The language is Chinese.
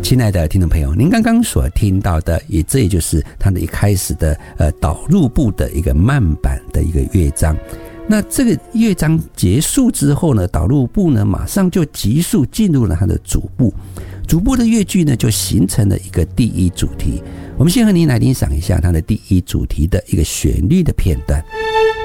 亲爱的听众朋友，您刚刚所听到的，这也就是它的一开始的导入部的一个慢板的一个乐章。那这个乐章结束之后呢，导入部呢马上就急速进入了它的主部，主部的乐句呢就形成了一个第一主题。我们先和您来欣赏一下它的第一主题的一个旋律的片段。